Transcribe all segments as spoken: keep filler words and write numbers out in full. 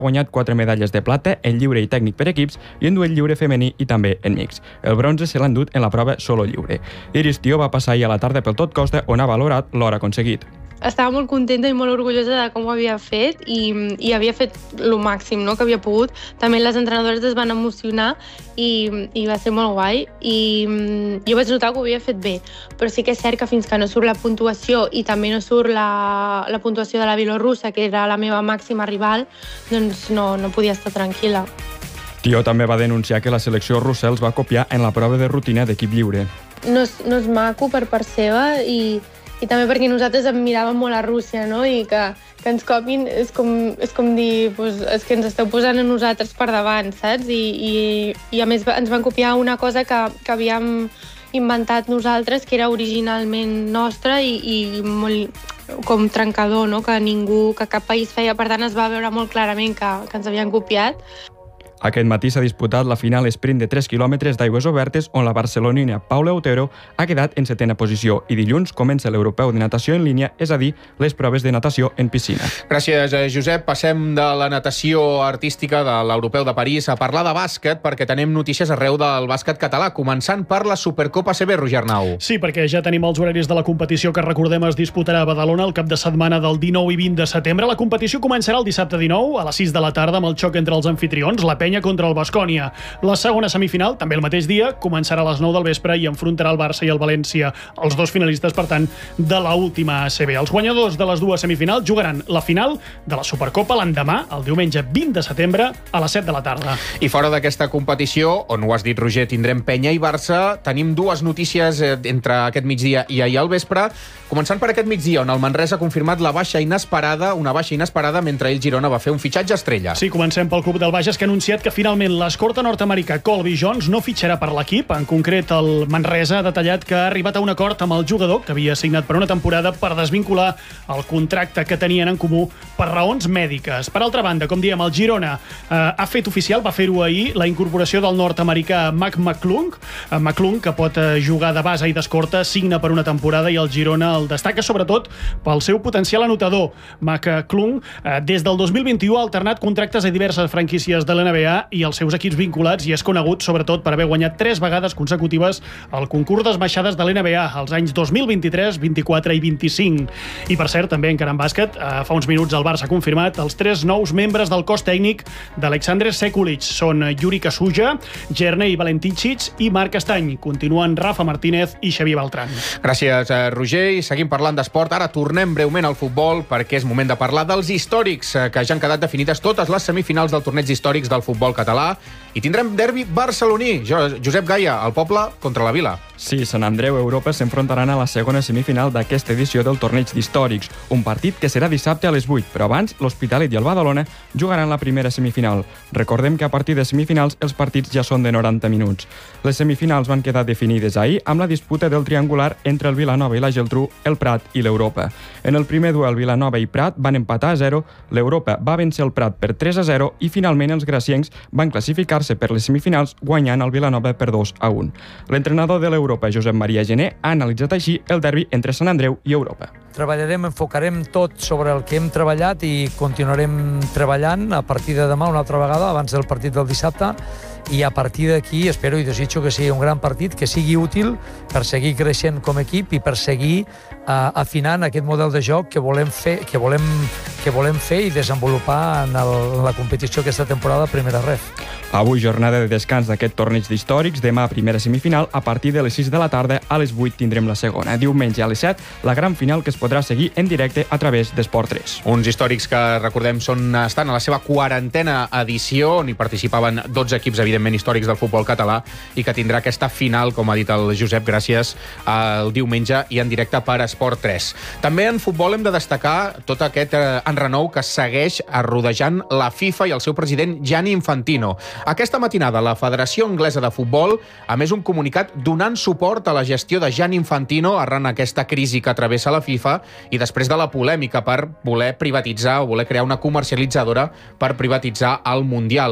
ha guanyat quatre medalles de plata en lliure i tècnic per equips i en duel lliure femení i també en mix. El bronze se l'ha endut en la prova solo lliure. Iris Tió va passar ahir a la tarda pel Tot Costa, on ha valorat l'hora aconseguit. Estava molt contenta i molt orgullosa de com ho havia fet i, i havia fet el màxim, no?, que havia pogut. També les entrenadores es van emocionar i, i va ser molt guai. I jo vaig notar que ho havia fet bé, però sí que és cert que fins que no surt la puntuació i també no surt la, la puntuació de la Bielorrussa, que era la meva màxima rival, doncs no, no podia estar tranquil·la. Tió també va denunciar que la selecció russa els va copiar en la prova de rutina d'equip lliure. No és, no és maco per part seva i I també perquè nosaltres admiràvem molt a Rússia, no? I que, que ens copin és com, és com dir, pues, és que ens esteu posant a nosaltres per davant, saps? I, i, i a més ens van copiar una cosa que, que havíem inventat nosaltres, que era originalment nostra i, i molt com trencador, no? Que ningú, que cap país feia, per tant es va veure molt clarament que, que ens havien copiat. Aquest matí s'ha disputat la final sprint de tres quilòmetres d'aigües obertes on la barcelonina Paula Otero ha quedat en setena posició i dilluns comença l'europeu de natació en línia, és a dir, les proves de natació en piscina. Gràcies, Josep. Passem de la natació artística de l'europeu de París a parlar de bàsquet perquè tenim notícies arreu del bàsquet català, començant per la Supercopa A C B, Roger Arnau. Sí, perquè ja tenim els horaris de la competició que recordem es disputarà a Badalona el cap de setmana del dinou i vint de setembre. La competició començarà el dissabte dinou a les sis de la tarda amb el xoc entre els anfitrions, la Penya contra el Baskonia. La segona semifinal, també el mateix dia, començarà a les nou del vespre i enfrontarà el Barça i el València, els dos finalistes, per tant, de la última A C B. Els guanyadors de les dues semifinals jugaran la final de la Supercopa l'endemà, el diumenge vint de setembre, a les set de la tarda. I fora d'aquesta competició, on ho has dit, Roger, tindrem Penya i Barça, tenim dues notícies entre aquest migdia i ahir al vespre, començant per aquest migdia, on el Manresa ha confirmat la baixa inesperada, una baixa inesperada, mentre ell, Girona, va fer un fitxatge estrella. Sí, comencem pel club del Bages, que ha anunciat que finalment l'escorta nord-americà Colby Jones no fitxarà per l'equip. En concret, el Manresa ha detallat que ha arribat a un acord amb el jugador, que havia signat per una temporada, per desvincular el contracte que tenien en comú per raons mèdiques. Per altra banda, com diem, el Girona eh, ha fet oficial, va fer-ho ahir, la incorporació del nord-americà Mac McClung, eh, McClung, que pot eh, jugar de base i d'escorta, signa per una temporada i el Girona el destaca sobretot pel seu potencial anotador. McClung, eh, des del dos mil vint-i-u, ha alternat contractes a diverses franquícies de l'N B A i els seus equips vinculats i és conegut sobretot per haver guanyat tres vegades consecutives el concurs d'esmaixades de l'N B A als anys dos mil vint-i-tres, vint-i-quatre i vint-i-cinc. I per cert, també encara en bàsquet, eh, fa uns minuts el Barça ha confirmat els tres nous membres del cos tècnic d'Alexandre Sekulic. Són Yuri Casuja, Jernei Valentincic i Marc Estany. Continuen Rafa Martínez i Xavier Beltrán. Gràcies, Roger. I seguim parlant d'esport. Ara tornem breument al futbol perquè és moment de parlar dels històrics, que ja han quedat definides totes les semifinals del torneig històrics del futbol català i tindrem derbi barceloní. Josep Gaia, el poble contra la vila. Sí, Sant Andreu i Europa s'enfrontaran a la segona semifinal d'aquesta edició del torneig d'històrics, un partit que serà dissabte a les vuit, però abans l'Hospitalet i el Badalona jugaran la primera semifinal. Recordem que a partir de semifinals els partits ja són de noranta minuts. Les semifinals van quedar definides ahir amb la disputa del triangular entre el Vilanova i la Geltrú, el Prat i l'Europa. En el primer duel Vilanova i Prat van empatar a zero, l'Europa va vèncer el Prat per tres a zero i finalment els graciencs van classificar-se per les semifinals guanyant el Vilanova per dos a un. L'entrenador de l'Europa, Josep Maria Gené, ha analitzat així el derbi entre Sant Andreu i Europa. Treballarem, enfocarem tot sobre el que hem treballat i continuarem treballant a partir de demà una altra vegada, abans del partit del dissabte, i a partir d'aquí espero i desitjo que sigui un gran partit, que sigui útil per seguir creixent com a equip i per seguir uh, afinant aquest model de joc que volem fer, que volem, que volem fer i desenvolupar en, el, en la competició aquesta temporada Primera Ref. Avui jornada de descans d'aquest torneig d'històrics, demà primera semifinal, a partir de les sis de la tarda, a les vuit tindrem la segona. Diumenge a les set, la gran final que es podrà seguir en directe a través d'Esport tres. Uns històrics que, recordem, són, estan a la seva quarantena edició, on hi participaven dotze equips, evidentment, històrics del futbol català, i que tindrà aquesta final, com ha dit el Josep, gràcies al diumenge i en directe per Esport tres. També en futbol hem de destacar tot aquest eh, enrenou que segueix rodejant la FIFA i el seu president Gianni Infantino. Aquesta matinada la Federació Anglesa de Futbol ha emès un comunicat donant suport a la gestió de Gianni Infantino arran aquesta crisi que travessa la FIFA i després de la polèmica per voler privatitzar o voler crear una comercialitzadora per privatitzar el Mundial.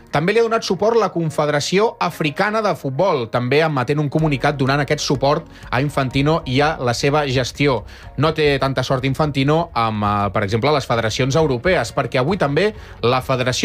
També li ha donat suport la Confederació Africana de Futbol, també emetent un comunicat donant aquest suport a Infantino i a la seva gestió. No té tanta sort Infantino amb, per exemple, les federacions europees, perquè avui també la Federació